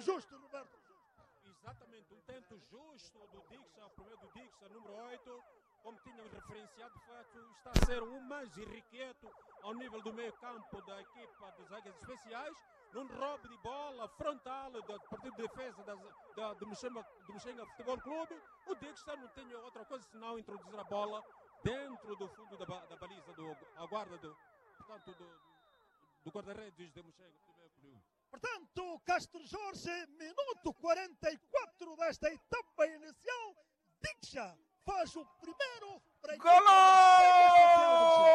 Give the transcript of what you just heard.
justo, Roberto. Exatamente, um tento justo do Dixa, o primeiro do Dixa, número 8, como tínhamos referenciado, de fato, está a ser o mais irrequieto ao nível do meio campo da equipa das Águias Especiais, num roubo de bola frontal do partido de defesa do Mexenga Futebol Clube. O Dixa não tinha outra coisa senão introduzir a bola dentro do fundo da baliza, a guarda do guarda-redes de Mexenga Futebol Clube. Portanto, Castro Jorge, minuto 44 desta etapa inicial, Dixa faz o primeiro para a Golo!